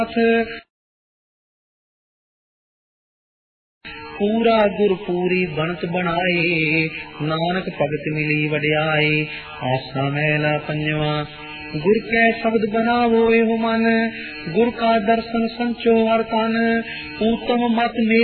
ਪੂਰਾ ਗੁਰ ਪੂਰੀ ਬਣਤ ਬਣਾਏ, ਨਾਨਕ ਭਗਤ ਮਿਲੀ ਵਡਿਆਈ। ਆਸਾ ਮਹਿਲਾ ਪੰਜਵਾ। ਗੁਰ ਕੈ ਸ਼ਬਦ ਬਨਾਵੋ ਇਹੋ ਮਨ, ਗੁਰ ਕਾ ਦਰਸ਼ਨ ਸੰਚੋ ਹਰ ਤਨ। ਊਤਮ ਮਤ